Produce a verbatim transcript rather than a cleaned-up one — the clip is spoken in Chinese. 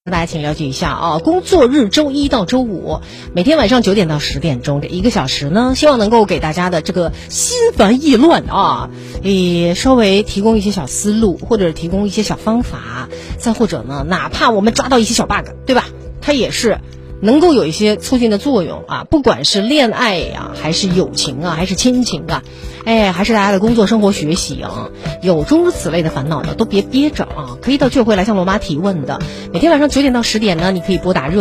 大家请了解一下啊，工作日周一到周五，每天晚上九点到十点钟这一个小时呢，希望能够给大家的这个心烦意乱啊，也稍微提供一些小思路，或者提供一些小方法，再或者呢，哪怕我们抓到一些小 bug， 对吧？它也是能够有一些促进的作用啊，不管是恋爱呀、啊，还是友情啊，还是亲情啊，哎，还是大家的工作、生活、学习啊，有诸如此类的烦恼的，都别憋着啊，可以到聚会来向罗妈提问的。每天晚上九点到十点呢，你可以拨打热